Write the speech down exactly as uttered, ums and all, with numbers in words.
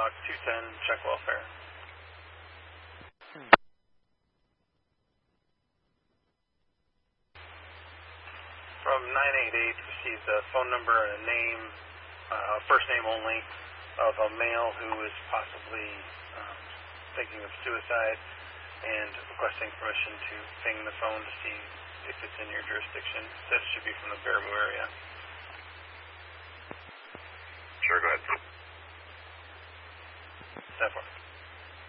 Box two ten, check welfare. From nine eight eight, received a phone number and a name, uh, first name only, of a male who is possibly um, thinking of suicide and requesting permission to ping the phone to see if it's in your jurisdiction.